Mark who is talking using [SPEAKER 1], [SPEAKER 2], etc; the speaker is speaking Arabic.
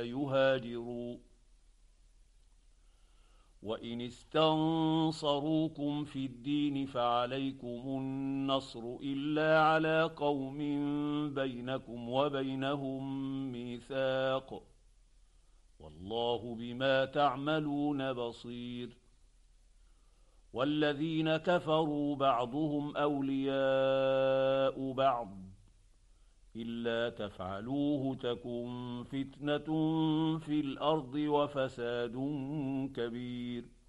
[SPEAKER 1] يهاجروا. وإن استنصروكم في الدين فعليكم النصر إلا على قوم بينكم وبينهم ميثاق، والله بما تعملون بصير. والذين كفروا بعضهم أولياء بعض، إلا تفعلوه تكن فتنة في الأرض وفساد كبير.